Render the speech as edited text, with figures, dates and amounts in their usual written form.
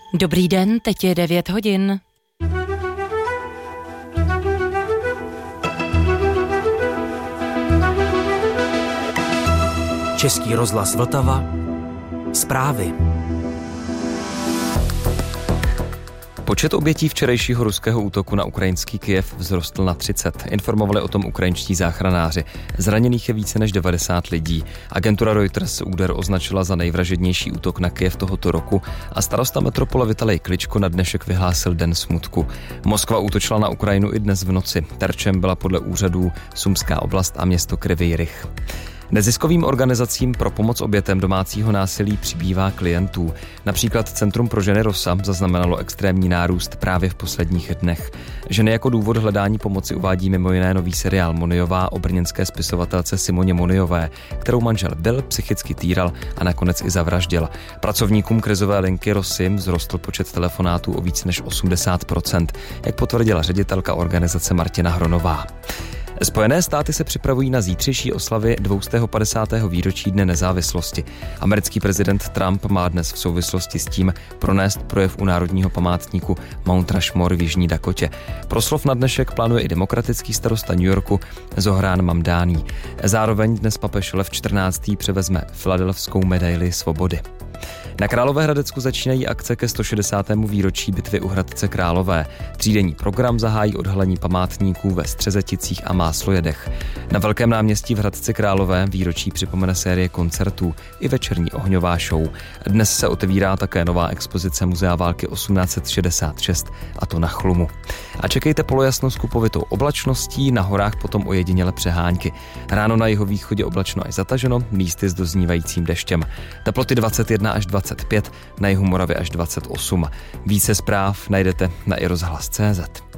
Dobrý den, teď je 9 hodin. Český rozhlas Vltava. Zprávy. Počet obětí včerejšího ruského útoku na ukrajinský Kyjev vzrostl na 30. Informovali o tom ukrajinští záchranáři. Zraněných je více než 90 lidí. Agentura Reuters úder označila za nejvražednější útok na Kyjev tohoto roku a starosta metropole Vitalij Kličko na dnešek vyhlásil den smutku. Moskva útočila na Ukrajinu i dnes v noci. Terčem byla podle úřadů Sumská oblast a město Kryvyi Rih. Neziskovým organizacím pro pomoc obětem domácího násilí přibývá klientů. Například Centrum pro ženy Rosa zaznamenalo extrémní nárůst právě v posledních dnech. Ženy jako důvod hledání pomoci uvádí mimo jiné nový seriál Moniová o brněnské spisovatelce Simoně Moniové, kterou manžel byl, psychicky týral a nakonec i zavraždil. Pracovníkům krizové linky Rosy vzrostl počet telefonátů o víc než 80%, jak potvrdila ředitelka organizace Martina Hronová. Spojené státy se připravují na zítřejší oslavy 250. výročí Dne nezávislosti. Americký prezident Trump má dnes v souvislosti s tím pronést projev u národního památníku Mount Rushmore v Jižní Dakotě. Proslov na dnešek plánuje i demokratický starosta New Yorku Zohran Mamdani. Zároveň dnes papež Lev XIV. Převezme filadelfskou medaili svobody. Na Královéhradecku začínají akce ke 160. výročí bitvy u Hradce Králové. Třídenní program zahájí odhalení památníků ve Střezeticích a Máslojedech. Na Velkém náměstí v Hradci Králové výročí připomene série koncertů i večerní ohňová show. Dnes se otevírá také nová expozice Muzea války 1866, a to na Chlumu. A čekejte polojasno s kupovitou oblačností, na horách potom ojediněle přehánky. Ráno na jihovýchodě oblačno až zataženo, místy s doznívajícím deštěm. Teploty 21 až 25, na jihu Moravy až 28. Více zpráv najdete na iRozhlas.cz.